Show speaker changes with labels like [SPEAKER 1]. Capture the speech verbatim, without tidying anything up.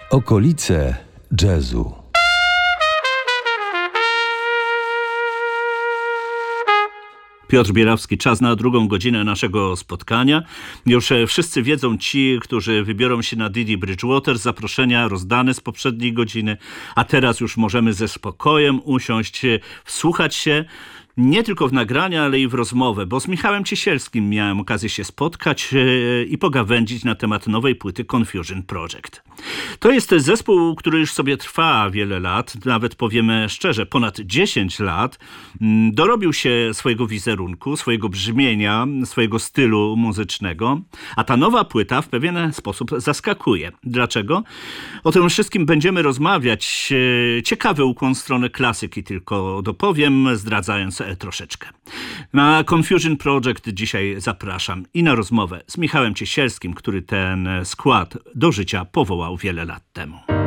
[SPEAKER 1] Okolice jazzu.
[SPEAKER 2] Piotr Bielawski, czas na drugą godzinę naszego spotkania. Już wszyscy wiedzą, ci, którzy wybiorą się na Didi Bridgewater, zaproszenia rozdane z poprzedniej godziny, a teraz już możemy ze spokojem usiąść, wsłuchać się nie tylko w nagrania, ale i w rozmowę, bo z Michałem Ciesielskim miałem okazję się spotkać i pogawędzić na temat nowej płyty Confusion Project. To jest zespół, który już sobie trwa wiele lat, nawet powiemy szczerze, ponad dziesięć lat. Dorobił się swojego wizerunku, swojego brzmienia, swojego stylu muzycznego, a ta nowa płyta w pewien sposób zaskakuje. Dlaczego? O tym wszystkim będziemy rozmawiać. Ciekawy ukłon w stronę klasyki tylko dopowiem, zdradzając troszeczkę. Na Confusion Project dzisiaj zapraszam i na rozmowę z Michałem Ciesielskim, który ten skład do życia powołał wiele lat temu.